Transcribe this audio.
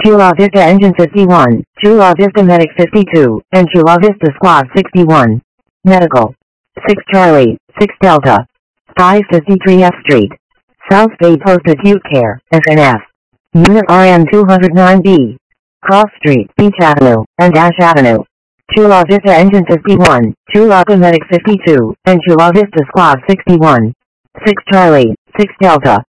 Chula Vista Engine 51, Chula Vista Medic 52, and Chula Vista Squad 61. Medical. 6 Charlie, 6 Delta. 553 F Street. South Bay Post Acute Care, SNF. Unit RN 209B. Cross Street, Beach Avenue, and Ash Avenue. Chula Vista Engine 51, Chula Vista Medic 52, and Chula Vista Squad 61. 6 Charlie, 6 Delta.